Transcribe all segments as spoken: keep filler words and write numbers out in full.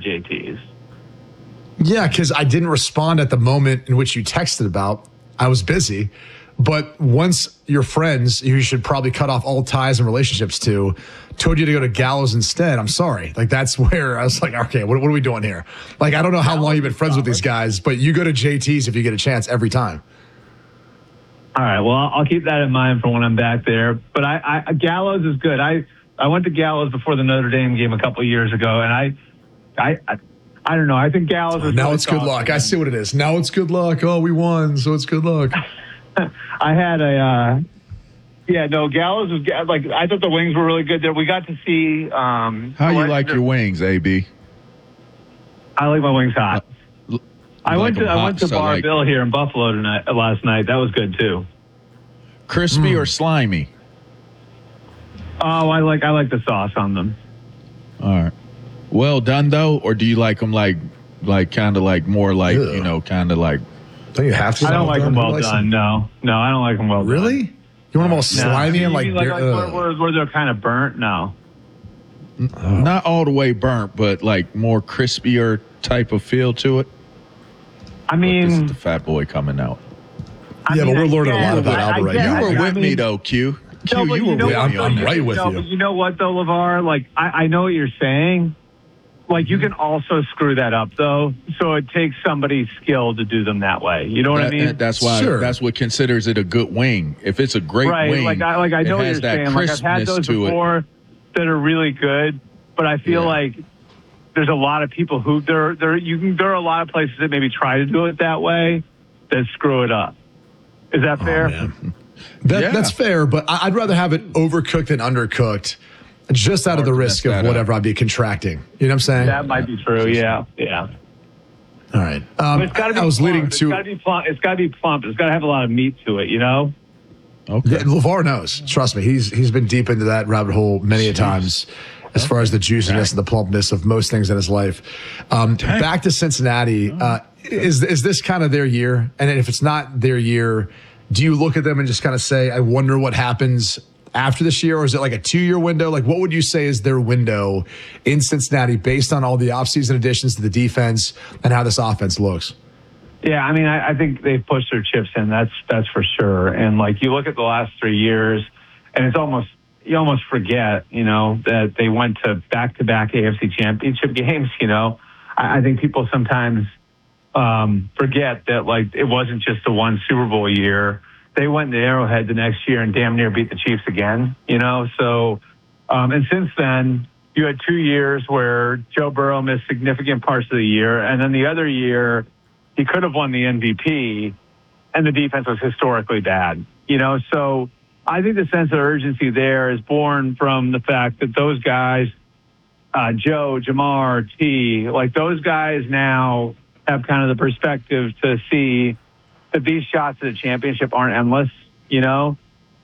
J Ts. Yeah, because I didn't respond at the moment in which you texted about. I was busy. But once your friends, you should probably cut off all ties and relationships to, told you to go to Gallows instead, I'm sorry. Like, that's where I was like, okay, what, what are we doing here? Like, I don't know how long you've been friends with these guys, but you go to J T's if you get a chance every time. All right, well, I'll keep that in mind for when I'm back there. But I, I Gallows is good. I, I went to Gallows before the Notre Dame game a couple of years ago, and I, I, I I don't know. I think Gallows is now really it's good luck. I see what it is. Now it's good luck. Oh, we won, so it's good luck. I had a, uh, yeah, no, Gallows was like, I thought the wings were really good there. We got to see. Um, How you like your wings, A B? I like my wings hot. Uh, I like went to I hot, went to so Bar like, Bill here in Buffalo tonight, last night. That was good too. Crispy Mm. or slimy? Oh, I like I like the sauce on them. All right. Well done though, or do you like them like, like kind of like more like Ugh. you know, kind of like? Don't you have to? I don't like them well Who likes done. No, no, I don't like them well done. Really? You want them all slimy no. and like, You mean like, like where, uh, where, where they're kind of burnt? No. oh. Not all the way burnt, but like more crispier type of feel to it. I Look, this is mean, the fat boy coming out. I Yeah, mean, but we're learning a I lot guess- about I- I Alba right guess- now. You were I with mean, me though, Q. Q, No, but you were know with I'm- me what, on I'm that. right with no, you. but you know what, though, LeVar? Like, I, I know what you're saying. Like, you can also screw that up, though. So it takes somebody's skill to do them that way. You know what That- I mean? that- that's why. Sure. That's what considers it a good wing. If it's a great right. wing, Like, I, like, I know it what has you're that saying. Like, I've had crispness those to it. before that are really good, but I feel Yeah. like there's a lot of people who there there you can there are a lot of places that maybe try to do it that way that screw it up. Is that fair? Oh, man. That, Yeah. That's fair, but I- I'd rather have it overcooked than undercooked, just out of the Hard to risk mess of that whatever I'd be contracting. You know what I'm saying? That might be true. Yeah, yeah. All right. Um, But it's got to be. I was plump. leading It's to. got to be plump. It's got to be plump. It's got to have a lot of meat to it. You know. Okay. Yeah, LeVar knows. Trust me, he's he's been deep into that rabbit hole many a times, as far as the juiciness and the plumpness of most things in his life. Um, back to Cincinnati, uh, is is this kind of their year? And if it's not their year, do you look at them and just kind of say, "I wonder what happens after this year," or is it like a two-year window? Like, what would you say is their window in Cincinnati based on all the offseason additions to the defense and how this offense looks? Yeah, I mean, I, I think they've pushed their chips in. That's that's for sure. And like you look at the last three years, and it's almost you almost forget, you know, that they went to back-to-back A F C Championship games. You know, I, I think people sometimes um, forget that like it wasn't just the one Super Bowl year. They went to Arrowhead the next year and damn near beat the Chiefs again. You know, so um, and since then you had two years where Joe Burrow missed significant parts of the year, and then the other year he could have won the M V P, and the defense was historically bad. You know, so I think the sense of urgency there is born from the fact that those guys, uh, Joe, Jamar, T, like those guys now have kind of the perspective to see that these shots at the championship aren't endless, you know?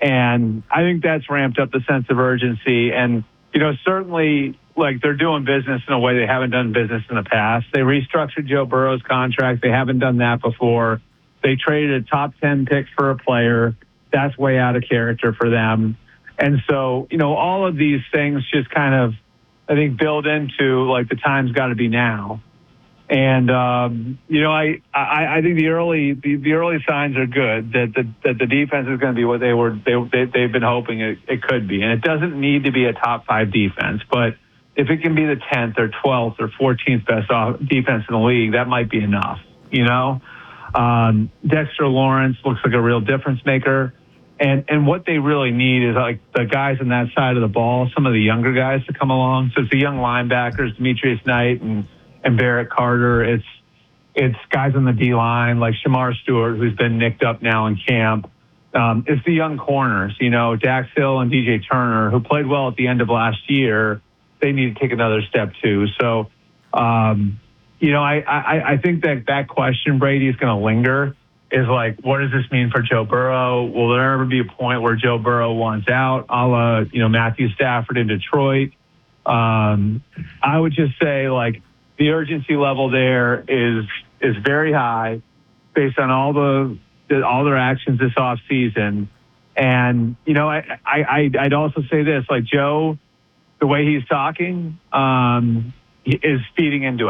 And I think that's ramped up the sense of urgency. And, you know, certainly, like, they're doing business in a way they haven't done business in the past. They restructured Joe Burrow's contract. They haven't done that before. They traded a top ten pick for a player. That's way out of character for them. And so, you know, all of these things just kind of, I think, build into, like, the time's got to be now. And, um, you know, I, I, I think the early the, the early signs are good that the, that the defense is going to be what they were they, they, they've been hoping it, it could be. And it doesn't need to be a top five defense, but if it can be the tenth or twelfth or fourteenth best off defense in the league, that might be enough, you know? Um, Dexter Lawrence looks like a real difference maker. And and what they really need is like the guys on that side of the ball, some of the younger guys to come along. So it's the young linebackers, Demetrius Knight and, and Barrett Carter. It's it's guys on the D line like Shamar Stewart, who's been nicked up now in camp. Um, it's the young corners, you know, Dax Hill and D J Turner, who played well at the end of last year. They need to take another step too. So, um, you know, I, I, I think that that question, Brady, is going to linger. Is like, what does this mean for Joe Burrow? Will there ever be a point where Joe Burrow wants out, a la, you know, Matthew Stafford in Detroit? Um, I would just say, like, the urgency level there is is very high based on all the, the all their actions this offseason. And, you know, I, I, I'd also say this, like, Joe, the way he's talking um, is feeding into it.